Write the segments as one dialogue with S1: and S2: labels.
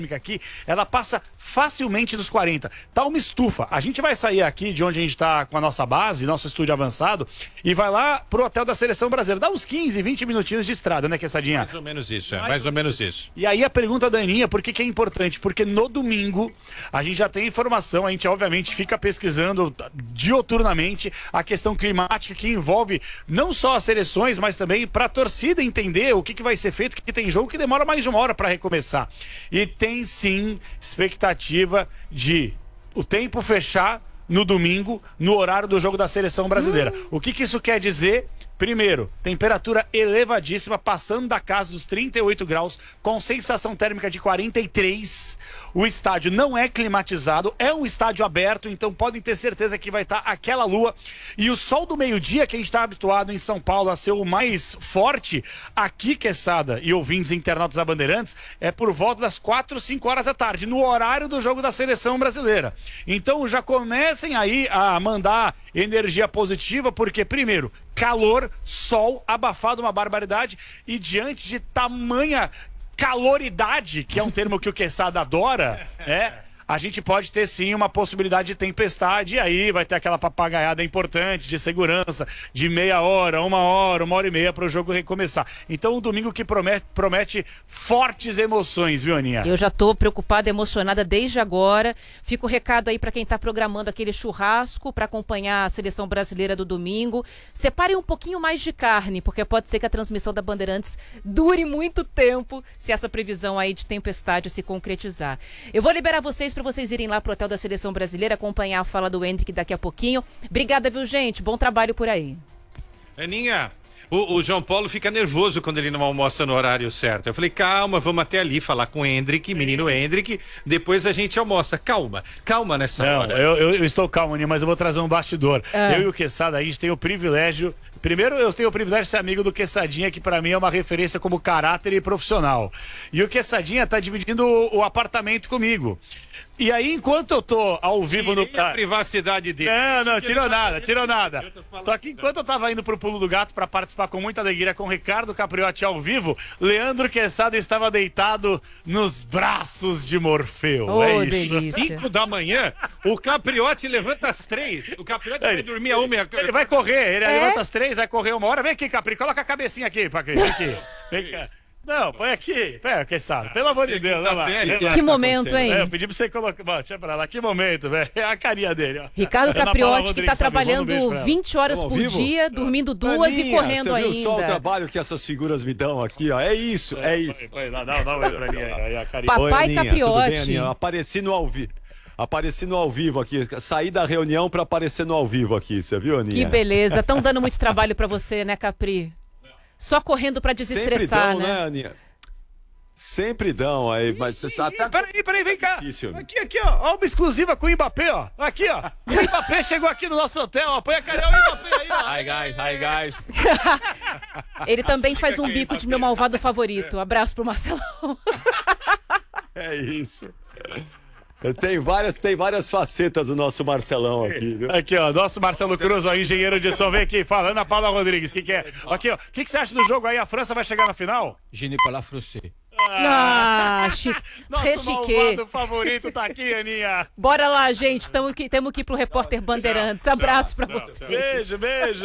S1: aqui, ela passa facilmente dos 40. Tá uma estufa. A gente vai sair aqui de onde a gente tá com a nossa base, nosso estúdio avançado, e vai lá pro hotel da Seleção Brasileira. Dá uns 15, 20 minutinhos de estrada, né, Quessadinha?
S2: Mais ou menos isso, mais ou menos isso.
S1: E aí a pergunta da Aninha, por que é importante? Porque no domingo a gente já tem informação, a gente obviamente fica pesquisando dioturnamente a questão climática que envolve não só as seleções, mas também para a torcida entender o que vai ser feito, que tem jogo que demora mais de uma hora para recomeçar. E tem sim expectativa de o tempo fechar no domingo, no horário do jogo da Seleção Brasileira. O que isso quer dizer? Primeiro, temperatura elevadíssima, passando da casa dos 38 graus, com sensação térmica de 43. O estádio não é climatizado, é um estádio aberto, então podem ter certeza que vai estar aquela lua. E o sol do meio-dia, que a gente está habituado em São Paulo a ser o mais forte, aqui, Queçada e ouvintes internautas da Bandeirantes, é por volta das 4, 5 horas da tarde, no horário do jogo da Seleção Brasileira. Então já comecem aí a mandar energia positiva, porque primeiro, calor, sol, abafado, uma barbaridade, e diante de tamanha caloridade, que é um termo que o Queçada adora, a gente pode ter sim uma possibilidade de tempestade, e aí vai ter aquela papagaiada importante de segurança, de meia hora, uma hora e meia para o jogo recomeçar. Então um domingo que promete fortes emoções, viu, Aninha?
S3: Eu já tô preocupada, emocionada desde agora. Fica o recado aí para quem tá programando aquele churrasco para acompanhar a Seleção Brasileira do domingo. Separem um pouquinho mais de carne, porque pode ser que a transmissão da Bandeirantes dure muito tempo se essa previsão aí de tempestade se concretizar. Eu vou liberar vocês para vocês irem lá pro hotel da Seleção Brasileira, acompanhar a fala do Hendrick daqui a pouquinho. Obrigada, viu, gente? Bom trabalho por aí.
S2: Aninha, o João Paulo fica nervoso quando ele não almoça no horário certo. Eu falei, calma, vamos até ali falar com o Hendrick, menino Hendrick, depois a gente almoça. Calma nessa hora.
S1: Eu estou calmo, Aninha, mas eu vou trazer um bastidor. Eu e o Queçada, a gente tem o privilégio... Primeiro, eu tenho o privilégio de ser amigo do Queçadinha, que pra mim é uma referência como caráter e profissional. E o Queçadinha tá dividindo o apartamento comigo. E aí, enquanto eu tô ao vivo no...
S2: a privacidade dele.
S1: Não, tirou nada. Só que enquanto eu tava indo pro Pulo do Gato pra participar com muita alegria com o Ricardo Capriotti ao vivo, Leandro Queçada estava deitado nos braços de Morfeu.
S3: Oh,
S1: isso.
S3: delícia.
S2: 5 da manhã, o Capriotti levanta às 3. O Capriotti vai dormir a 1.
S1: Ele vai correr, ele levanta às 3, vai correr uma hora. Vem aqui, Capri, coloca a cabecinha aqui, vem aqui. Vem cá. Não, põe aqui. Queçada, pelo amor de Deus. Vai lá.
S3: Que momento, hein?
S1: Eu pedi pra você colocar. Deixa pra lá, que momento, velho. É a carinha dele, ó.
S3: Ricardo Capriotti, que tá trabalhando 20 horas por dia, dormindo 2
S4: Aninha,
S3: e correndo
S4: você viu
S3: ainda.
S4: só o trabalho que essas figuras me dão aqui, ó. É isso.
S1: Dá pra Aninha aí, a carinha.
S3: Papai
S4: Oi, Aninha,
S3: Capriotti.
S4: tudo bem, Aninha? Apareci no ao vivo aqui, saí da reunião pra aparecer no ao vivo aqui, você viu, Aninha?
S3: Que beleza, estão dando muito trabalho pra você, né, Capri? Só correndo pra desestressar,
S4: Sempre dão,
S3: né?
S4: Aninha? Sempre dão, aí, mas você sabe...
S1: Peraí, vem cá.
S4: Difícil.
S1: Aqui, ó. Ó, uma exclusiva com o Mbappé, ó. Aqui, ó. O Mbappé chegou aqui no nosso hotel, ó. Põe a carinha, o Mbappé aí, ó.
S5: Hi guys.
S3: Ele também faz um bico de meu malvado favorito. Abraço pro Marcelão.
S4: É isso. Tem várias facetas o nosso Marcelão aqui, viu?
S1: Aqui, ó, nosso Marcelo Cruz, ó, engenheiro de som, vem aqui, fala, Ana Paula Rodrigues, o que é? Aqui, ó, o que você acha do jogo aí? A França vai chegar na final?
S5: Je n'ai pas la français.
S1: Nosso malvado favorito tá aqui, Aninha.
S3: Bora lá, gente, temos que ir pro repórter Bandeirantes. Abraço pra você.
S1: Beijo.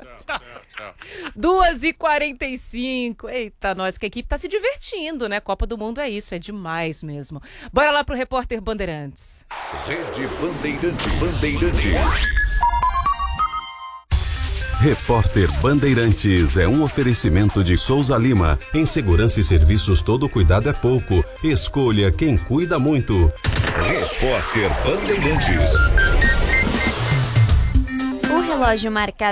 S3: 2h45. Eita, nós, que a equipe tá se divertindo, né? Copa do Mundo é isso, é demais mesmo. Bora lá pro repórter Bandeirantes.
S6: Rede Bandeirantes.
S7: Repórter Bandeirantes é um oferecimento de Souza Lima. Em segurança e serviços, todo cuidado é pouco. Escolha quem cuida muito.
S6: Repórter Bandeirantes.
S8: O relógio marca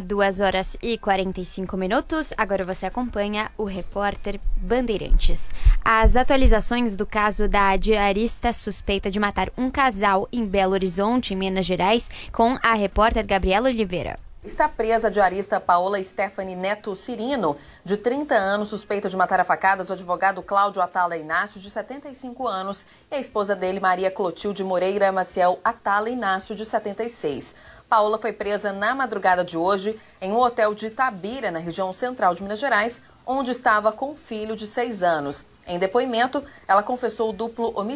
S8: 2h45. Agora você acompanha o Repórter Bandeirantes. As atualizações do caso da diarista suspeita de matar um casal em Belo Horizonte, em Minas Gerais, com a repórter Gabriela Oliveira.
S9: Está presa a diarista Paola Stephanie Neto Cirino, de 30 anos, suspeita de matar a facadas o advogado Cláudio Atala Inácio, de 75 anos, e a esposa dele, Maria Clotilde Moreira Maciel Atala Inácio, de 76. Paola foi presa na madrugada de hoje em um hotel de Itabira, na região central de Minas Gerais, onde estava com um filho de 6 anos. Em depoimento, ela confessou o duplo homicídio